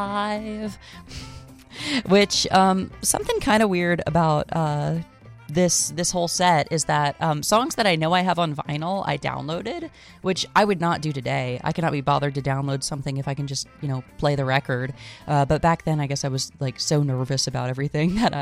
Live. Which, something kind of weird about this whole set is that songs that I know I have on vinyl, I downloaded, which I would not do today. I cannot be bothered to download something if I can just, play the record. But back then, I guess I was, so nervous about everything that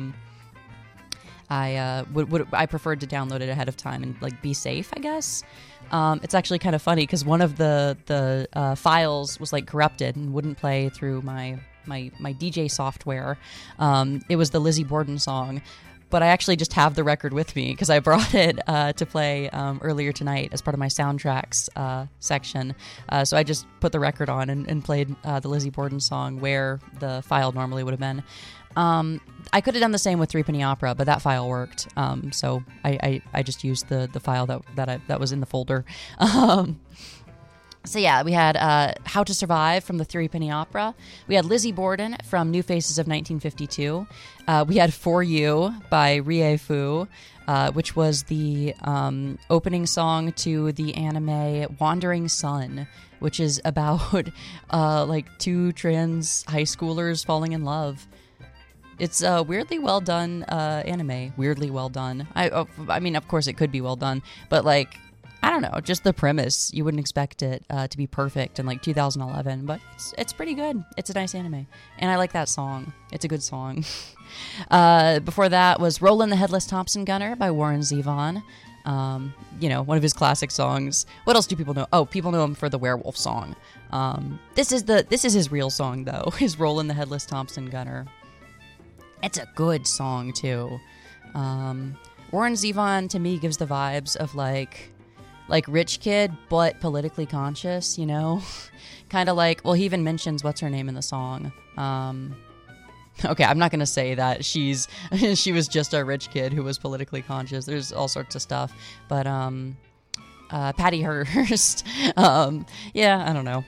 I preferred to download it ahead of time and, be safe, I guess. It's actually kind of funny because one of the files was, corrupted and wouldn't play through my DJ software. It was the Lizzie Borden song, but I actually just have the record with me because I brought it to play earlier tonight as part of my soundtracks section. So I just put the record on and played the Lizzie Borden song where the file normally would have been. I could have done the same with Three Penny Opera, but that file worked. So I just used the file that was in the folder. So yeah, we had How to Survive from the Three Penny Opera. We had Lizzie Borden from New Faces of 1952. We had For You by Rie Fu, which was the opening song to the anime Wandering Sun, which is about two trans high schoolers falling in love. It's a weirdly well done anime. Weirdly well done. I mean, of course it could be well done, but I don't know, just the premise. You wouldn't expect it to be perfect in 2011, but it's pretty good. It's a nice anime, and I like that song. It's a good song. Before that was Rollin' the Headless Thompson Gunner by Warren Zevon. One of his classic songs. What else do people know? Oh, people know him for the Werewolf song. This is his real song though. His Rollin' the Headless Thompson Gunner. It's a good song too. Warren Zevon to me gives the vibes of like rich kid but politically conscious, kind of he even mentions what's her name in the song. Okay, I'm not gonna say that she was just a rich kid who was politically conscious. There's all sorts of stuff, but Patty Hearst. Yeah, I don't know.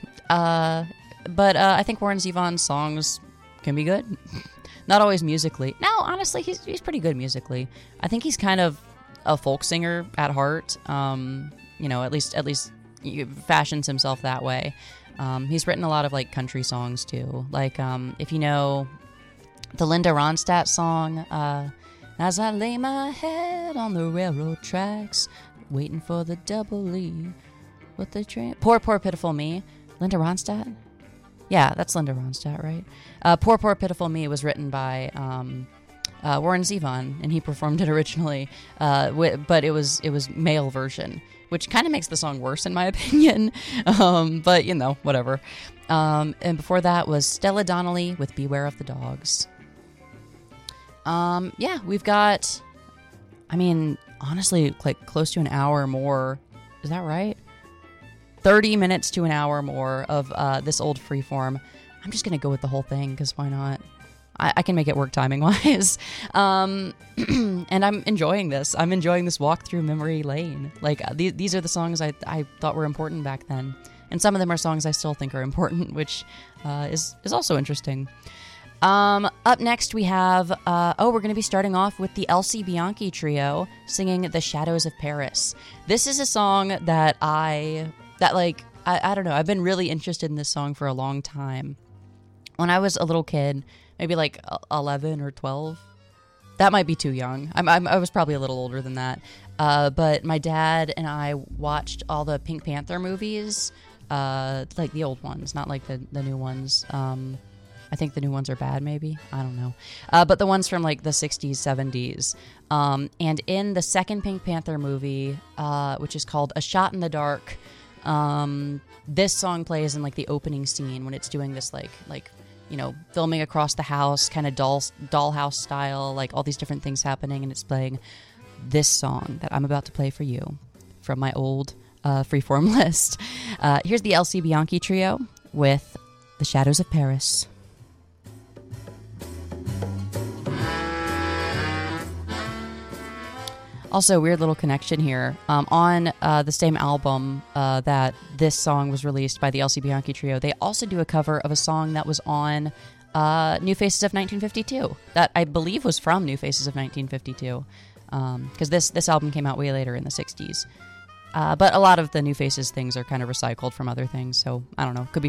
But I think Warren Zevon's songs can be good. Not always musically. No, honestly, he's pretty good musically. I think he's kind of a folk singer at heart. At least he fashions himself that way. He's written a lot of country songs too. If you know the Linda Ronstadt song, as I lay my head on the railroad tracks, waiting for the double E, with the train. Poor Pitiful Me. Linda Ronstadt? Yeah, that's Linda Ronstadt, right? Poor Pitiful Me was written by Warren Zevon, and he performed it originally, but it was male version, which kind of makes the song worse in my opinion. But whatever. And before that was Stella Donnelly with Beware of the Dogs. Yeah, we've got, honestly, close to an hour more. Is that right? 30 minutes to an hour more of this old freeform. I'm just going to go with the whole thing because why not? I can make it work timing-wise. And I'm enjoying this. I'm enjoying this walk through memory lane. These are the songs I thought were important back then. And some of them are songs I still think are important, which is also interesting. Up next we have, we're going to be starting off with the Elsie Bianchi Trio singing The Shadows of Paris. This is a song that I don't know, I've been really interested in this song for a long time. When I was a little kid, maybe 11 or 12. That might be too young. I was probably a little older than that. But my dad and I watched all the Pink Panther movies, the old ones, not the new ones. I think the new ones are bad, maybe. I don't know. But the ones from the 60s, 70s. And in the second Pink Panther movie, which is called A Shot in the Dark, this song plays in the opening scene when it's doing this filming across the house, kind of dollhouse style, all these different things happening, and it's playing this song that I'm about to play for you from my old freeform list. Here's the Elsie Bianchi Trio with The Shadows of Paris. Also, weird little connection here. On the same album that this song was released by the Elsie Bianchi Trio, they also do a cover of a song that was on New Faces of 1952, that I believe was from New Faces of 1952, because this album came out way later in the 60s. But a lot of the New Faces things are kind of recycled from other things, so I don't know. Could be